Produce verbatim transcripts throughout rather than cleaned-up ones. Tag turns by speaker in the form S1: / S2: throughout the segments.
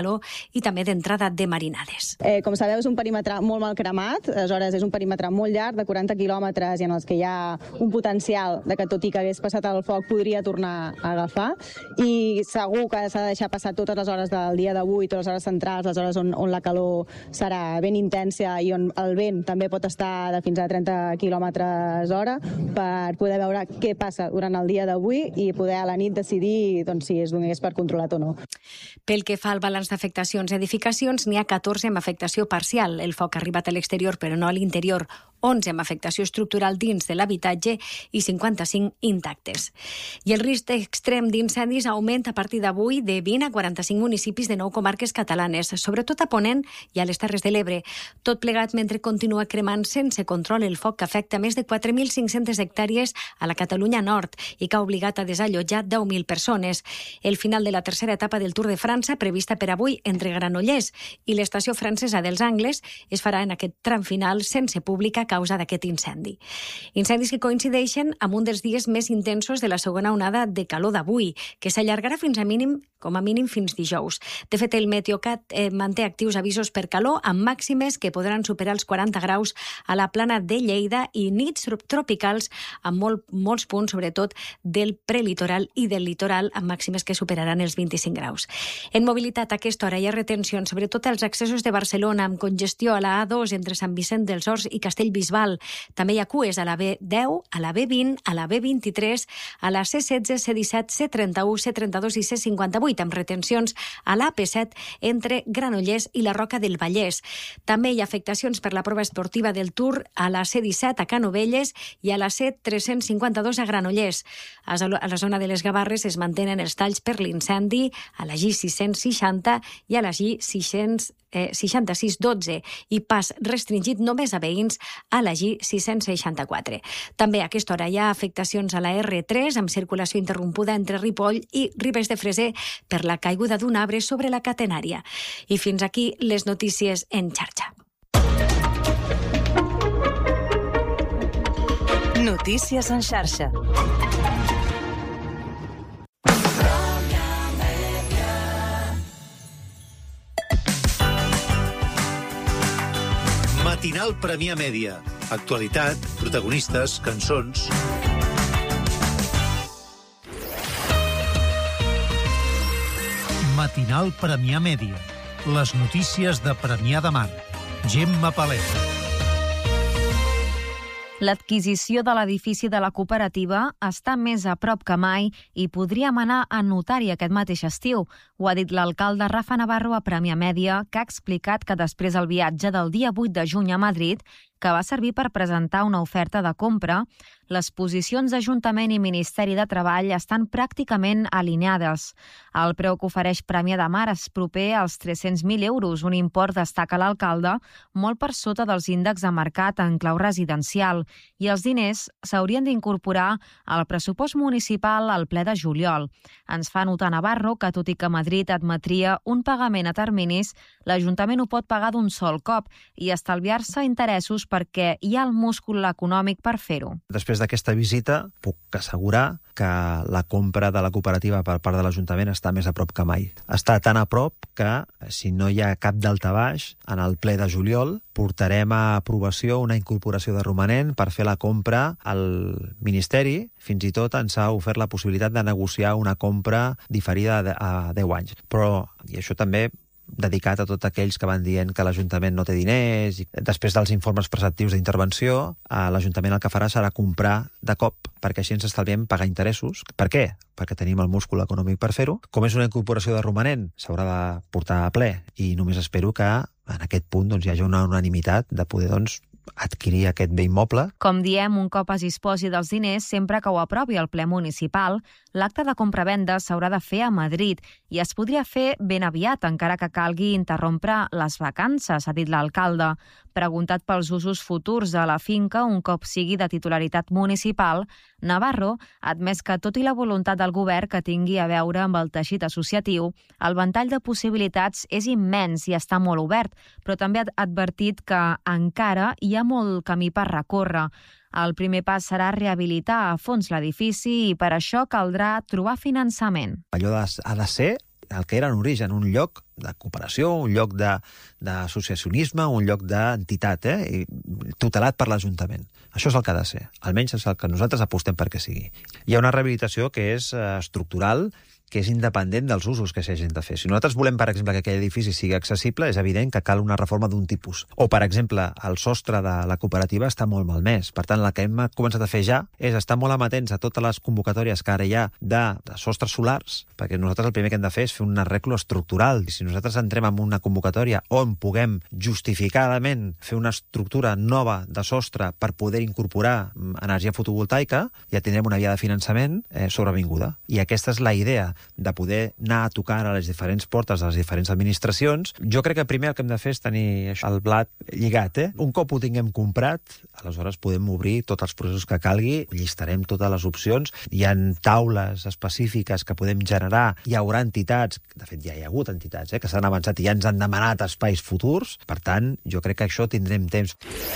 S1: i també d'entrada de marinades.
S2: Eh, com sabeu, és un perímetre molt mal cremat, aleshores és un perímetre molt llarg, de quaranta quilòmetres, i en els que hi ha un potencial de que, tot i que hagués passat el foc, podria tornar a agafar, i segur que s'ha de deixar passar totes les hores del dia d'avui, totes les hores centrals, les hores on, on la calor serà ben intensa i on el vent també pot estar de fins a trenta quilòmetres hora, per poder veure què passa durant el dia d'avui i poder a la nit decidir doncs, si es donés per controlat o no.
S1: Pel que fa al balanç d'afectacions i edificacions, n'hi ha catorze amb afectació parcial. El foc ha arribat a l'exterior, però no a l'interior. onze amb afectació estructural dins de l'habitatge i cinquanta-cinc intactes. I el risc extrem d'incendis augmenta a partir d'avui de vint a quaranta-cinc municipis de nou comarques catalanes, sobretot a Ponent i a les Terres de l'Ebre. Tot plegat mentre continua cremant sense control el foc que afecta més de quatre mil cinc-centes hectàrees a la Catalunya Nord i que ha obligat a desallotjar deu mil persones. El final de la tercera etapa del Tour de França, prevista per avui entre Granollers i l'estació francesa dels Angles, es farà en aquest tram final sense públic a causa d'aquest incendi. Incendis que coincideixen amb un dels dies més intensos de la segona onada de calor d'avui, que s'allargarà fins a mínim, com a mínim fins dijous. De fet, el Meteocat eh, manté actius avisos per calor amb màximes que podran superar els quaranta graus a la plana de Lleida i nits tropicals amb molt, molts punts, sobretot del prelitoral i del litoral, amb màximes que superaran els vint-i-cinc graus. En mobilitat, a aquesta hora hi ha retencions, sobretot als accessos de Barcelona, amb congestió a la A dos entre Sant Vicent dels Horts i Castellbisbal. També hi ha cues a la B deu, a la B vint, a la B vint-i-tres, a la C setze, C disset, C trenta-u, C trenta-dos i C cinquanta-vuit, amb retencions a l'A P set entre Granollers i la Roca del Vallès. També hi ha afectacions per la prova esportiva del Tour a la C disset a Canovelles i a la C tres-cents cinquanta-dos a Granollers. A la zona de les Gavarres es mantenen els talls per l'incendi a la G sis-cents seixanta i a la G sis-cents seixanta-sis dotze i pas restringit només a veïns a la G sis-cents seixanta-quatre. També a aquesta hora hi ha afectacions a la R tres amb circulació interrompuda entre Ripoll i Ribes de Freser per la caiguda d'un arbre sobre la catenària. I fins aquí les notícies en xarxa.
S3: Notícies en xarxa.
S4: Matinal Premià Mèdia. Actualitat, protagonistes, cançons... Matinal Premià Mèdia. Les notícies de Premià de Mar. Gemma Palet.
S5: L'adquisició de l'edifici de la cooperativa està més a prop que mai i podríem anar a notari aquest mateix estiu. Ho ha dit l'alcalde Rafa Navarro a Premià Mèdia, que ha explicat que després del viatge del dia vuit de juny a Madrid, que va servir per presentar una oferta de compra, les posicions d'Ajuntament i Ministeri de Treball estan pràcticament alineades. El preu que ofereix Premià de Mar és proper als tres-cents mil euros, un import, destaca l'alcalde, molt per sota dels índexs de mercat en clau residencial, i els diners s'haurien d'incorporar al pressupost municipal al ple de juliol. Ens fa notar Navarro que, tot i que Madrid admetria un pagament a terminis, l'Ajuntament ho pot pagar d'un sol cop i estalviar-se interessos perquè hi ha el múscul econòmic per fer-ho.
S6: Després d'aquesta visita puc assegurar que la compra de la cooperativa per part de l'Ajuntament està més a prop que mai. Està tan a prop que, si no hi ha cap daltabaix, en el ple de juliol portarem a aprovació una incorporació de romanent per fer la compra al Ministeri. Fins i tot ens ha ofert la possibilitat de negociar una compra diferida a deu anys. Però, i això també dedicat a tots aquells que van dient que l'Ajuntament no té diners. I després dels informes preceptius d'intervenció, l'Ajuntament el que farà serà comprar de cop, perquè així ens estalviem pagar interessos. Per què? Perquè tenim el múscul econòmic per fer-ho. Com és una incorporació de romanent, s'haurà de portar a ple, i només espero que en aquest punt doncs, hi hagi una unanimitat de poder doncs, adquirir aquest bé immoble.
S5: Com diem, un cop es disposi dels diners, sempre que ho aprovi el ple municipal, l'acte de compra-venda s'haurà de fer a Madrid i es podria fer ben aviat, encara que calgui interrompre les vacances, ha dit l'alcalde. Preguntat pels usos futurs de la finca un cop sigui de titularitat municipal, Navarro ha admès que, tot i la voluntat del govern que tingui a veure amb el teixit associatiu, el ventall de possibilitats és immens i està molt obert, però també ha advertit que encara hi ha molt camí per recórrer. El primer pas serà rehabilitar a fons l'edifici i per això caldrà trobar finançament.
S6: Allò ha de ser el que era en origen, un lloc de cooperació, un lloc d'associacionisme, un lloc d'entitat, eh? tutelat per l'Ajuntament. Això és el que ha de ser. Almenys és el que nosaltres apostem perquè sigui. Hi ha una rehabilitació que és eh, estructural, que és independent dels usos que s'hagin de fer. Si nosaltres volem, per exemple, que aquell edifici sigui accessible, és evident que cal una reforma d'un tipus. O, per exemple, el sostre de la cooperativa està molt malmès. Per tant, el que hem començat a fer ja és estar molt amatents a totes les convocatòries que ara hi ha de, de sostres solars, perquè nosaltres el primer que hem de fer és fer un arreglo estructural. I si nosaltres entrem en una convocatòria on puguem justificadament fer una estructura nova de sostre per poder incorporar energia fotovoltaica, ja tindrem una via de finançament eh, sobrevinguda. I aquesta és la idea de poder anar a tocar a les diferents portes de les diferents administracions. Jo crec que primer el que hem de fer és tenir això, el blat lligat. Eh? Un cop ho tinguem comprat, aleshores podem obrir tots els processos que calgui, llistarem totes les opcions, hi ha taules específiques que podem generar, hi haurà entitats, de fet ja hi ha hagut entitats, eh, que s'han avançat i ja ens han demanat espais futurs, per tant, jo crec que això tindrem temps.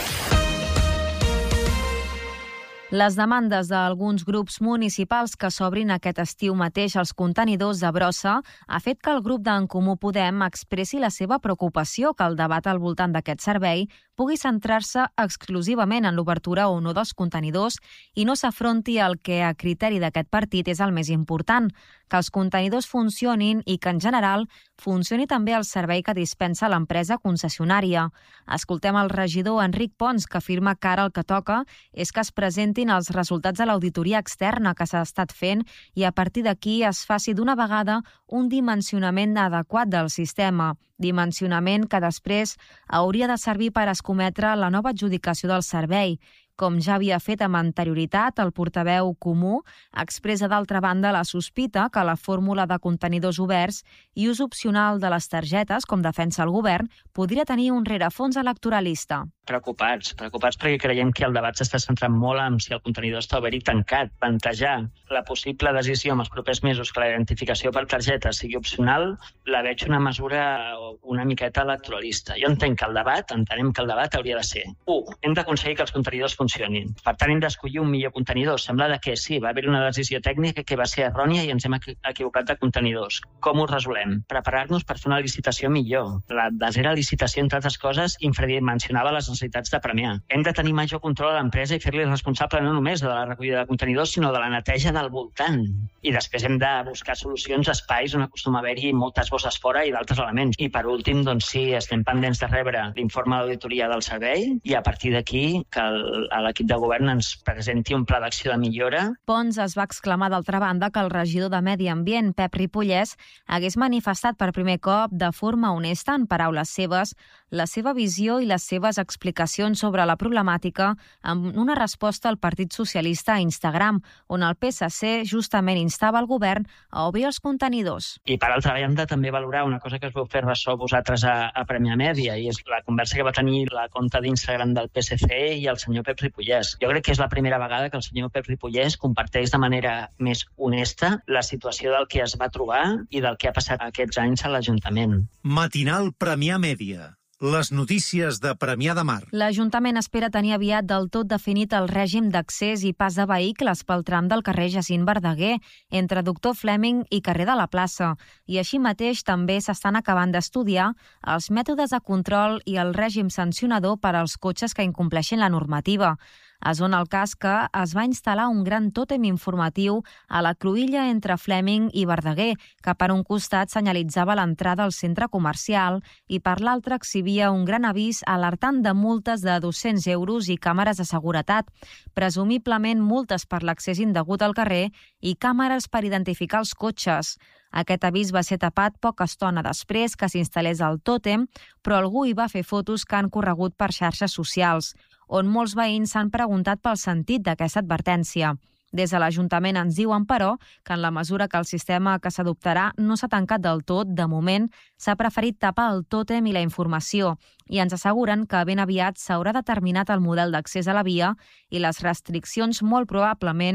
S5: Les demandes d'alguns grups municipals que s'obrin aquest estiu mateix als contenidors de brossa ha fet que el grup d'En Comú Podem expressi la seva preocupació que el debat al voltant d'aquest servei pugui centrar-se exclusivament en l'obertura o no dels contenidors i no s'afronti el que, a criteri d'aquest partit, és el més important, que els contenidors funcionin i que, en general, funcioni també el servei que dispensa l'empresa concessionària. Escoltem el regidor Enric Pons, que afirma que ara el que toca és que es presentin els resultats de l'auditoria externa que s'ha estat fent i a partir d'aquí es faci d'una vegada un dimensionament adequat del sistema. Dimensionament que després hauria de servir per escometre la nova adjudicació del servei. Com ja havia fet amb anterioritat, el portaveu comú expressa d'altra banda la sospita que la fórmula de contenidors oberts i ús opcional de les targetes, com defensa el govern, podria tenir un rerefons electoralista.
S7: Preocupats, preocupats perquè creiem que el debat s'està centrant molt en si el contenidor està obert i tancat. Plantejar la possible decisió en els propers mesos que la identificació per targeta sigui opcional, la veig una mesura una miqueta electoralista. Jo entenc que el debat, entenem que el debat hauria de ser u. Hem d'aconseguir que els contenidors funcionin. Per tant, hem d'escollir un millor contenidor. Sembla que sí, va haver una decisió tècnica que va ser errònia i ens hem equivocat de contenidors. Com ho resolem? Preparar-nos per fer una licitació millor. La darrera licitació, entre altres coses, infradimensionava les necessitats de premiar. Hem de tenir major control a l'empresa i fer-li responsable no només de la recollida de contenidors, sinó de la neteja del voltant. I després hem de buscar solucions a espais on acostuma a haver-hi moltes bosses fora i d'altres elements. I per últim, doncs sí, estem pendents de rebre l'informe d'auditoria del servei i a partir d'aquí que l'equip de govern ens presenti un pla d'acció de millora.
S5: Pons es va exclamar d'altra banda que el regidor de Medi Ambient, Pep Ripollès, hagués manifestat per primer cop de forma honesta, en paraules seves, la seva visió i les seves explicacions sobre la problemàtica amb una resposta al Partit Socialista a Instagram, on el P S C justament instava el govern a obrir els contenidors.
S7: I per altra banda també valorar una cosa que us vau fer ressò vosaltres a, a Premià Mèdia, i és la conversa que va tenir la compte d'Instagram del P S C i el senyor Pep Ripollès. Jo crec que és la primera vegada que el senyor Pep Ripollès comparteix de manera més honesta la situació del que es va trobar i del que ha passat aquests anys a l'Ajuntament.
S4: Matinal Premià Mèdia. Les notícies de Premià de Mar.
S5: L'Ajuntament espera tenir aviat del tot definit el règim d'accés i pas de vehicles pel tram del carrer Jacint Verdaguer, entre Doctor Fleming i carrer de la Plaça. I així mateix també s'estan acabant d'estudiar els mètodes de control i el règim sancionador per als cotxes que incompleixin la normativa. Es dona el cas que es va instal·lar un gran tòtem informatiu a la cruïlla entre Fleming i Verdaguer, que per un costat senyalitzava l'entrada al centre comercial i per l'altre exhibia un gran avís alertant de multes de dos-cents euros i càmeres de seguretat, presumiblement multes per l'accés indegut al carrer i càmeres per identificar els cotxes. Aquest avís va ser tapat poca estona després que s'instal·lés el tòtem, però algú hi va fer fotos que han corregut per xarxes socials, on molts veïns s'han preguntat pel sentit d'aquesta advertència. Des de l'Ajuntament ens diuen, però, que en la mesura que el sistema que s'adoptarà no s'ha tancat del tot, de moment, s'ha preferit tapar el tòtem i la informació, i ens asseguren que ben aviat s'haurà determinat el model d'accés a la via i les restriccions molt probablement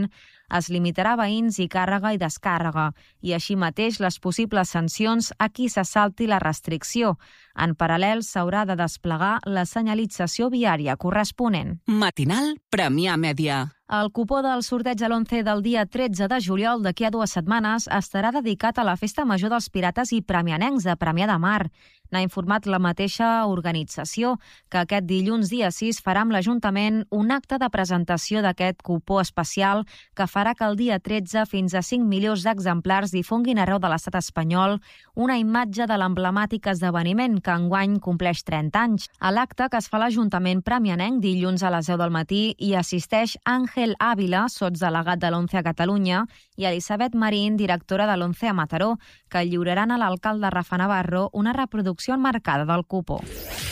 S5: es limitarà a veïns i càrrega i descàrrega, i així mateix les possibles sancions a qui se salti la restricció. En paral·lel, s'haurà de desplegar la senyalització viària corresponent.
S3: Matinal Premià Mèdia.
S5: El cupó del sorteig a l'once del dia tretze de juliol d'aquí a dues setmanes estarà dedicat a la Festa Major dels Pirates i Premianencs de Premià de Mar. N'ha informat la mateixa organització que aquest dilluns dia sis farà amb l'Ajuntament un acte de presentació d'aquest cupó especial que farà que el dia tretze fins a cinc milions d'exemplars difonguin arreu de l'estat espanyol una imatge de l'emblemàtic esdeveniment que enguany compleix trenta anys. A l'acte que es fa a l'Ajuntament premianenc dilluns a les deu del matí hi assisteix Àngel Ávila, sotsdelegat de l'once a Catalunya, i Elisabet Marín, directora de l'once a Mataró, que lliuraran a l'alcalde Rafa Navarro una reproducció enmarcada del cupó.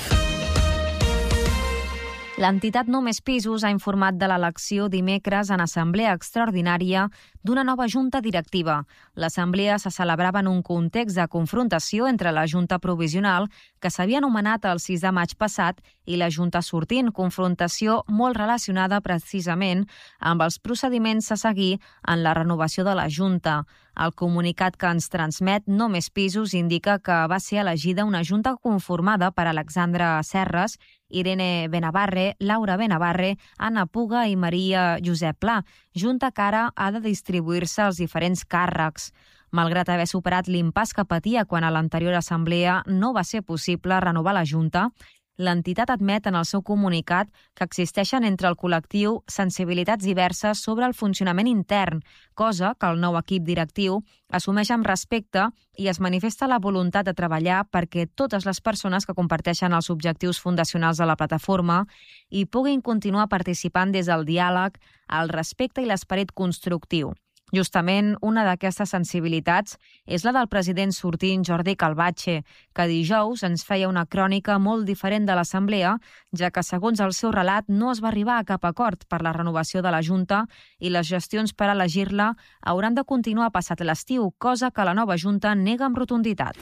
S5: L'entitat Només Pisos ha informat de l'elecció dimecres en assemblea extraordinària d'una nova junta directiva. L'assemblea se celebrava en un context de confrontació entre la junta provisional, que s'havia anomenat el sis de maig passat, i la junta sortint, confrontació molt relacionada precisament amb els procediments a seguir en la renovació de la junta. El comunicat que ens transmet Només Pisos indica que va ser elegida una junta conformada per Alexandra Serres, Irene Benavarre, Laura Benavarre, Anna Puga i Maria Josep Pla, junta que ara ha de distribuir-se als diferents càrrecs. Malgrat haver superat l'impàs que patia quan a l'anterior assemblea no va ser possible renovar la junta, l'entitat admet en el seu comunicat que existeixen entre el col·lectiu sensibilitats diverses sobre el funcionament intern, cosa que el nou equip directiu assumeix amb respecte i es manifesta la voluntat de treballar perquè totes les persones que comparteixen els objectius fundacionals de la plataforma hi puguin continuar participant des del diàleg, el respecte i l'esperit constructiu. Justament una d'aquestes sensibilitats és la del president sortint Jordi Calvatxe, que dijous ens feia una crònica molt diferent de l'assemblea, ja que segons el seu relat no es va arribar a cap acord per la renovació de la Junta i les gestions per elegir-la hauran de continuar passat l'estiu, cosa que la nova Junta nega amb rotunditat.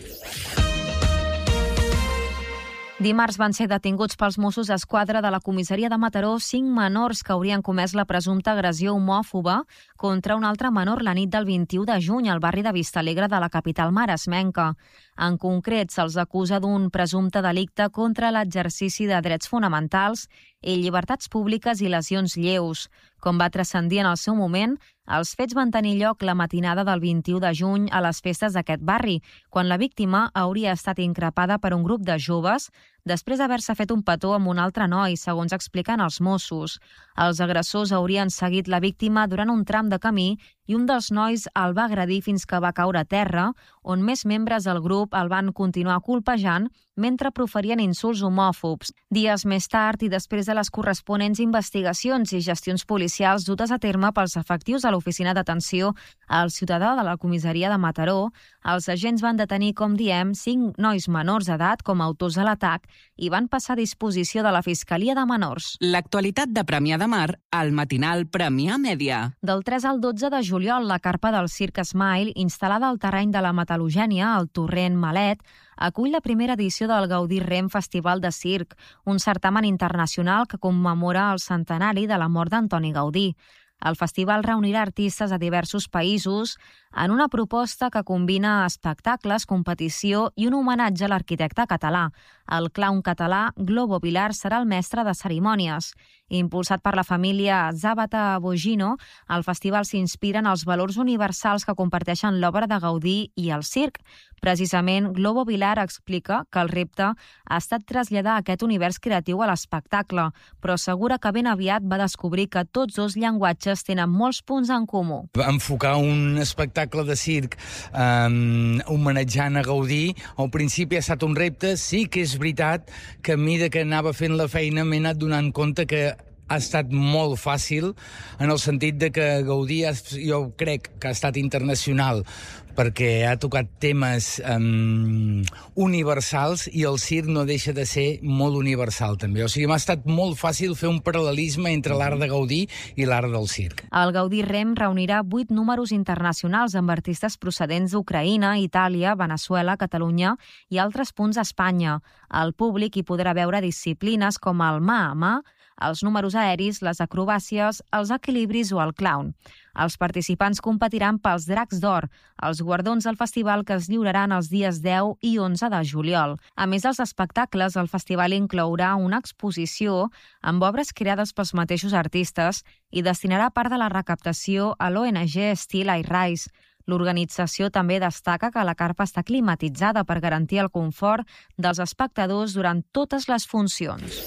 S5: Dimarts van ser detinguts pels Mossos d'Esquadra de la comissaria de Mataró cinc menors que haurien comès la presumpta agressió homòfoba contra un altre menor la nit del vint-i-u de juny al barri de Vistalegre de la capital maresmenca. En concret, se'ls acusa d'un presumpte delicte contra l'exercici de drets fonamentals i llibertats públiques i lesions lleus. Com va transcendir en el seu moment, els fets van tenir lloc la matinada del vint-i-u de juny a les festes d'aquest barri, quan la víctima hauria estat increpada per un grup de joves després d'haver-se fet un petó amb un altre noi, segons expliquen els Mossos. Els agressors haurien seguit la víctima durant un tram de camí i un dels nois el va agredir fins que va caure a terra, on més membres del grup el van continuar colpejant mentre proferien insults homòfobs. Dies més tard i després de les corresponents investigacions i gestions policials dutes a terme pels efectius de l'Oficina d'Atenció al Ciutadà de la comissaria de Mataró, els agents van detenir, com diem, cinc nois menors d'edat com a autors de l'atac i van passar a disposició de la Fiscalia de Menors.
S3: L'actualitat de Premià de Mar al matinal Premià Mèdia.
S5: Del tres al dotze de juliol, la carpa del Circ Smile, instal·lada al terreny de la Metal·logènia, al torrent Malet, acull la primera edició del Gaudí Rem Festival de Circ, un certamen internacional que commemora el centenari de la mort d'Antoni Gaudí. El festival reunirà artistes de diversos països en una proposta que combina espectacles, competició i un homenatge a l'arquitecte català. El clown català Globo Vilar serà el mestre de cerimònies. Impulsat per la família Zabata Bogino, el festival s'inspira en els valors universals que comparteixen l'obra de Gaudí i el circ. Precisament, Globo Vilar explica que el repte ha estat traslladar aquest univers creatiu a l'espectacle, però assegura que ben aviat va descobrir que tots dos llenguatges tenen molts punts en comú.
S8: Enfocar un espectacle de circ um, homenatjant a Gaudí, al principi ha estat un repte. Sí que és veritat que a mesura que anava fent la feina m'he anat donant compte que ha estat molt fàcil, en el sentit de que Gaudí, jo crec que ha estat internacional, perquè ha tocat temes um, universals i el circ no deixa de ser molt universal també. O sigui, m'ha estat molt fàcil fer un paral·lelisme entre l'art de Gaudí i l'art del circ.
S5: El Gaudí Rem reunirà vuit números internacionals amb artistes procedents d'Ucraïna, Itàlia, Veneçuela, Catalunya i altres punts d'Espanya. El públic hi podrà veure disciplines com el mà a mà, els números aeris, les acrobàcies, els equilibris o el clown. Els participants competiran pels Dracs d'Or, els guardons del festival que es lliuraran els dies deu i onze de juliol. A més dels espectacles, el festival inclourà una exposició amb obres creades pels mateixos artistes i destinarà part de la recaptació a l'O N G Still I Rise. L'organització també destaca que la carpa està climatitzada per garantir el confort dels espectadors durant totes les funcions.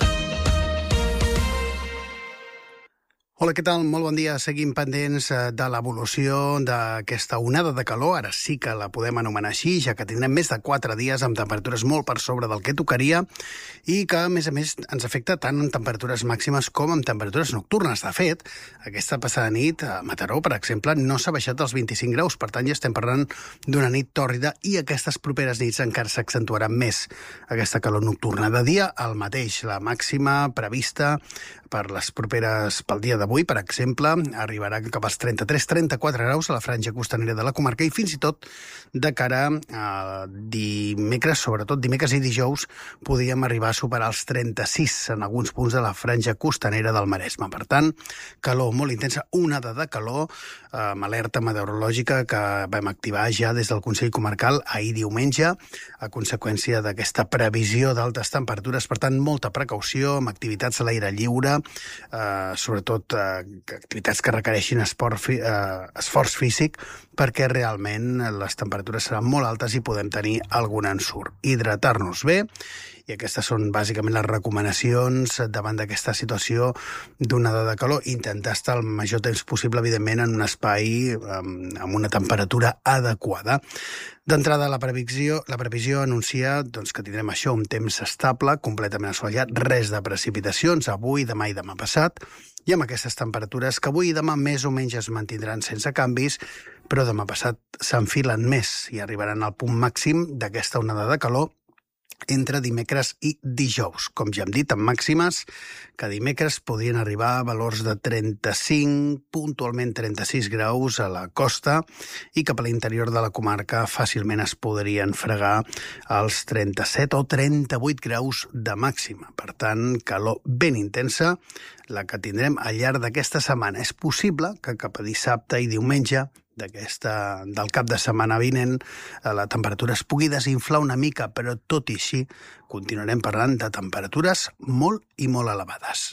S9: Hola, què tal? Molt bon dia. Seguim pendents de l'evolució d'aquesta onada de calor. Ara sí que la podem anomenar així, ja que tindrem més de quatre dies amb temperatures molt per sobre del que tocaria i que, a més a més, ens afecta tant en temperatures màximes com en temperatures nocturnes. De fet, aquesta passada nit a Mataró, per exemple, no s'ha baixat dels vint-i-cinc graus. Per tant, ja estem parlant d'una nit tòrrida i aquestes properes nits encara s'accentuarà més aquesta calor nocturna. De dia, el mateix. La màxima prevista per les properes, pel dia d'avui, per exemple, arribarà cap als trenta-tres trenta-quatre graus a la franja costanera de la comarca i fins i tot de cara a dimecres, sobretot dimecres i dijous, podíem arribar a superar els trenta-sis en alguns punts de la franja costanera del Maresme. Per tant, calor molt intensa, onada de calor, amb alerta meteorològica que vam activar ja des del Consell Comarcal ahir diumenge, a conseqüència d'aquesta previsió d'altes temperatures. Per tant, molta precaució amb activitats a l'aire lliure, eh, sobretot eh, activitats que requereixin esport, fi, eh, esforç físic, perquè realment les temperatures seran molt altes i podem tenir algun ensurt. Hidratar-nos bé, i aquestes són bàsicament les recomanacions davant d'aquesta situació d'onada de calor. Intentar estar el major temps possible, evidentment, en un espai amb, amb una temperatura adequada. D'entrada, la previsió, la previsió anuncia doncs, que tindrem això, un temps estable, completament assolellat, res de precipitacions avui, demà i demà passat, i amb aquestes temperatures que avui i demà més o menys es mantindran sense canvis, però demà passat s'enfilen més i arribaran al punt màxim d'aquesta onada de calor entre dimecres i dijous. Com ja hem dit, en màximes, que dimecres podrien arribar a valors de trenta-cinc, puntualment trenta-sis graus a la costa i cap a l'interior de la comarca fàcilment es podrien fregar als trenta-set o trenta-vuit graus de màxima. Per tant, calor ben intensa, la que tindrem al llarg d'aquesta setmana. És possible que cap a dissabte i diumenge d'aquesta, del cap de setmana vinent, la temperatura es pugui desinflar una mica, però tot i així continuarem parlant de temperatures molt i molt elevades.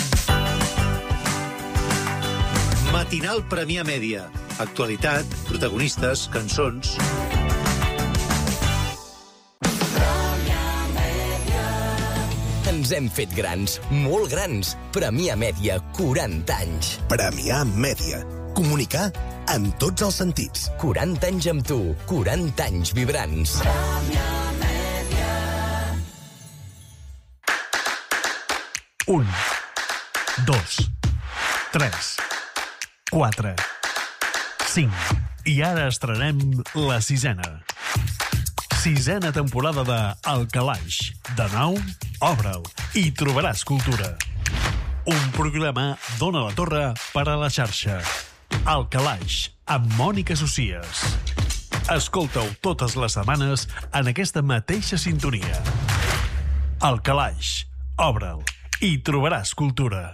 S4: Matinal Premià Mèdia. Actualitat, protagonistes, cançons...
S10: Ens hem fet grans, molt grans. Premià Mèdia, quaranta anys.
S11: Premià Mèdia. Comunicar en tots els sentits.
S10: quaranta anys amb tu, quaranta anys vibrants. Premià Mèdia.
S4: Un, dos, tres, quatre, cinc. I ara estrenem la sisena. Sisena temporada de El Calaix. De nou, obre'l i trobaràs cultura. Un programa d'Ona la Torre per a la xarxa. El Calaix, amb Mònica Socies. Escolta-ho totes les setmanes en aquesta mateixa sintonia. El Calaix, obre'l i trobaràs cultura.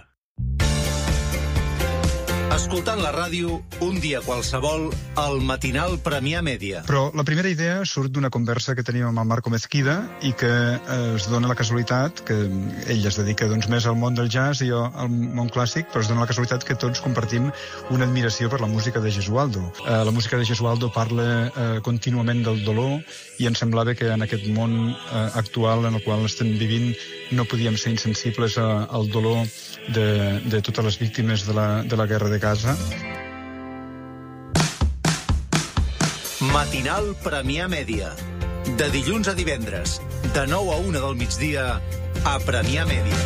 S4: Escoltant la ràdio, un dia qualsevol, el Matinal Premià Mèdia.
S12: Però la primera idea surt d'una conversa que teníem amb el Marco Mezquida i que es dona la casualitat que ell es dedica doncs, més al món del jazz i jo al món clàssic, però es dona la casualitat que tots compartim una admiració per la música de Gesualdo. Eh, la música de Gesualdo parla eh, contínuament del dolor i ens semblava que en aquest món eh, actual en el qual estem vivint no podíem ser insensibles a, al dolor de, de totes les víctimes de la, de la guerra de Gaza.
S4: Matinal Premià Mèdia. De dilluns a divendres, de nou a una del migdia, a Premià Mèdia.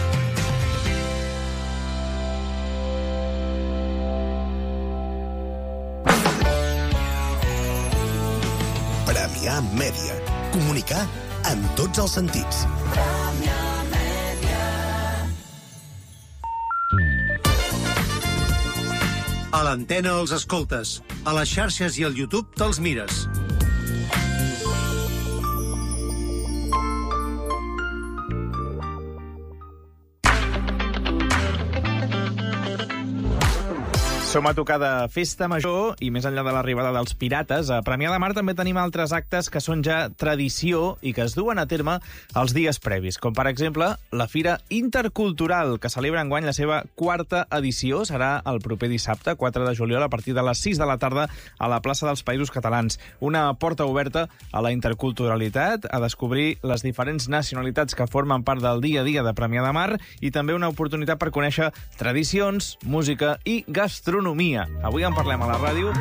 S11: Premià Mèdia. Comunicar en tots els sentits. Premià Mèdia.
S4: A l'antena els escoltes, a les xarxes i al YouTube te'ls mires.
S13: Som a tocar de festa major i més enllà de l'arribada dels pirates, a Premià de Mar també tenim altres actes que són ja tradició i que es duen a terme els dies previs, com per exemple la Fira Intercultural, que celebra enguany la seva quarta edició. Serà el proper dissabte, quatre de juliol, a partir de les sis de la tarda a la plaça dels Països Catalans. Una porta oberta a la interculturalitat, a descobrir les diferents nacionalitats que formen part del dia a dia de Premià de Mar i també una oportunitat per conèixer tradicions, música i gastronomia. Avui en parlem a la ràdio.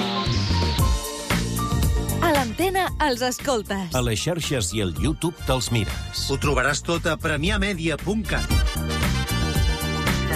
S14: A l'antena els escoltes.
S11: A les xarxes i al YouTube te'ls mires.
S4: Ho trobaràs tot a premià media punt cat.